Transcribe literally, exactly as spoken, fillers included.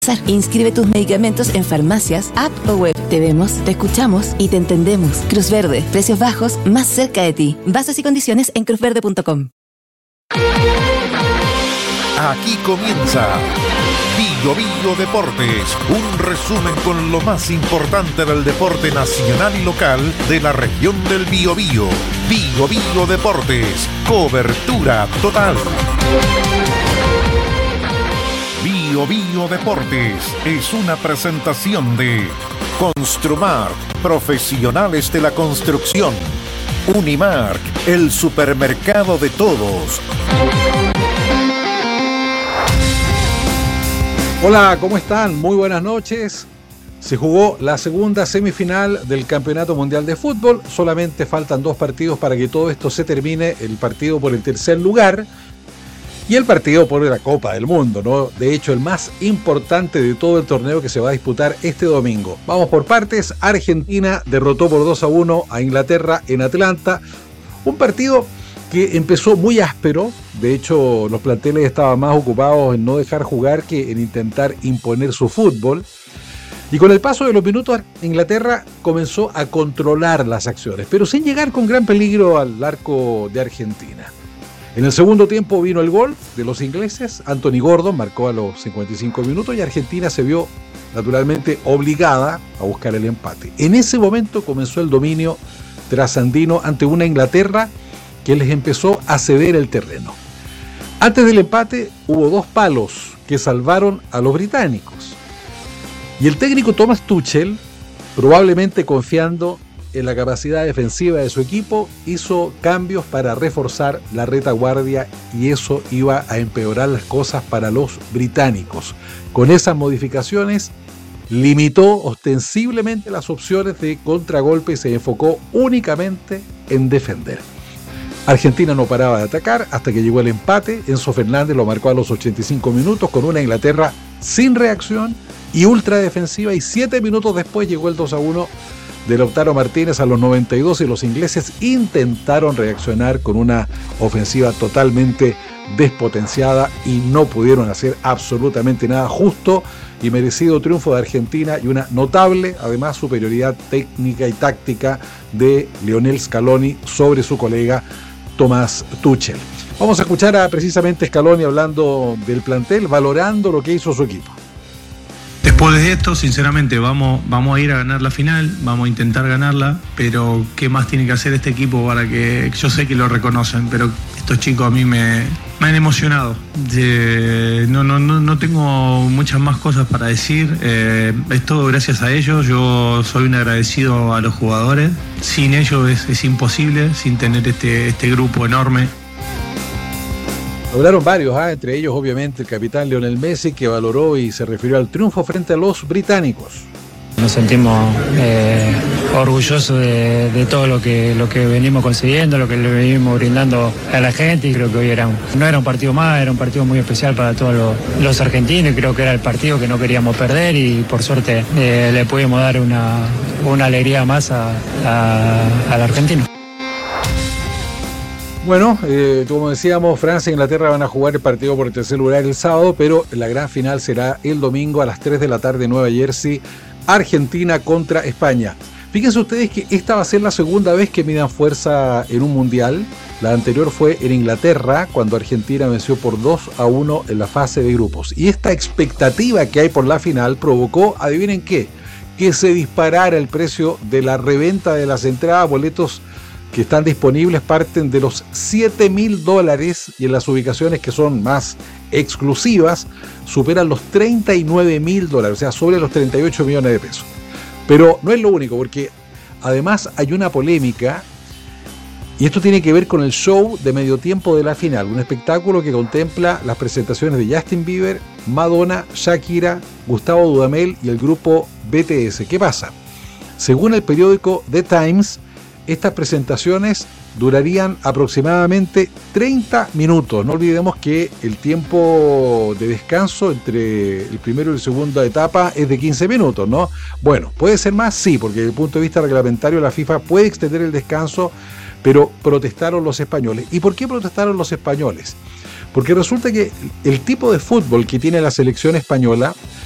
Inscribe tus medicamentos en farmacias, app o web. Te vemos, te escuchamos y te entendemos. Cruz Verde, precios bajos más cerca de ti. Bases y condiciones en cruz verde punto com. Aquí comienza Bio Bio Deportes, un resumen con lo más importante del deporte nacional y local de la región del Biobío. Bio Bio Deportes, cobertura total. Bio Bio Deportes es una presentación de Construmark, profesionales de la construcción. Unimark, el supermercado de todos. Hola, ¿cómo están? Muy buenas noches. Se jugó la segunda semifinal del Campeonato Mundial de Fútbol. Solamente faltan dos partidos para que todo esto se termine. El partido por el tercer lugar y el partido por la Copa del Mundo, ¿no? De hecho, el más importante de todo el torneo que se va a disputar este domingo. Vamos por partes. Argentina derrotó por dos a uno a Inglaterra en Atlanta. Un partido que empezó muy áspero. De hecho, los planteles estaban más ocupados en no dejar jugar que en intentar imponer su fútbol. Y con el paso de los minutos, Inglaterra comenzó a controlar las acciones, pero sin llegar con gran peligro al arco de Argentina. En el segundo tiempo vino el gol de los ingleses. Anthony Gordon marcó a los cincuenta y cinco minutos y Argentina se vio naturalmente obligada a buscar el empate. En ese momento comenzó el dominio trasandino ante una Inglaterra que les empezó a ceder el terreno. Antes del empate hubo dos palos que salvaron a los británicos. Y el técnico Thomas Tuchel, probablemente confiando en la capacidad defensiva de su equipo, hizo cambios para reforzar la retaguardia y eso iba a empeorar las cosas para los británicos. Con esas modificaciones limitó ostensiblemente las opciones de contragolpe y se enfocó únicamente en defender. Argentina no paraba de atacar hasta que llegó el empate. Enzo Fernández lo marcó a los ochenta y cinco minutos con una Inglaterra sin reacción y ultra defensiva, y siete minutos después llegó el dos a uno de Lautaro Martínez a los noventa y dos y los ingleses intentaron reaccionar con una ofensiva totalmente despotenciada y no pudieron hacer absolutamente nada. Justo y merecido triunfo de Argentina y una notable, además, superioridad técnica y táctica de Lionel Scaloni sobre su colega Thomas Tuchel. Vamos a escuchar a precisamente Scaloni hablando del plantel, valorando lo que hizo su equipo. Después de esto, sinceramente, vamos, vamos a ir a ganar la final, vamos a intentar ganarla, pero ¿qué más tiene que hacer este equipo para que, yo sé que lo reconocen, pero estos chicos a mí me, me han emocionado. De, no, no, no, no tengo muchas más cosas para decir, eh, es todo gracias a ellos. Yo soy un agradecido a los jugadores, sin ellos es, es imposible, sin tener este, este grupo enorme. Hablaron varios, ¿eh? Entre ellos obviamente el capitán Lionel Messi, que valoró y se refirió al triunfo frente a los británicos. Nos sentimos eh, orgullosos de, de todo lo que, lo que venimos consiguiendo, lo que le venimos brindando a la gente, y creo que hoy era un, no era un partido más, era un partido muy especial para todos los, los argentinos, y creo que era el partido que no queríamos perder y por suerte eh, le pudimos dar una, una alegría más a, a, al argentino. Bueno, eh, como decíamos, Francia e Inglaterra van a jugar el partido por el tercer lugar el sábado, pero la gran final será el domingo a las tres de la tarde en Nueva Jersey, Argentina contra España. Fíjense ustedes que esta va a ser la segunda vez que midan fuerza en un mundial. La anterior fue en Inglaterra, cuando Argentina venció por dos a uno en la fase de grupos. Y esta expectativa que hay por la final provocó, adivinen qué, que se disparara el precio de la reventa de las entradas. Boletos que están disponibles parten de los siete mil dólares y en las ubicaciones que son más exclusivas superan los treinta y nueve mil dólares, o sea, sobre los treinta y ocho millones de pesos. Pero no es lo único, porque además hay una polémica y esto tiene que ver con el show de medio tiempo de la final, un espectáculo que contempla las presentaciones de Justin Bieber, Madonna, Shakira, Gustavo Dudamel y el grupo B T S. ¿Qué pasa? Según el periódico The Times, estas presentaciones durarían aproximadamente treinta minutos. No olvidemos que el tiempo de descanso entre el primero y la segunda etapa es de quince minutos, ¿no? Bueno, ¿puede ser más? Sí, porque desde el punto de vista reglamentario la FIFA puede extender el descanso, pero protestaron los españoles. ¿Y por qué protestaron los españoles? Porque resulta que el tipo de fútbol que tiene la selección española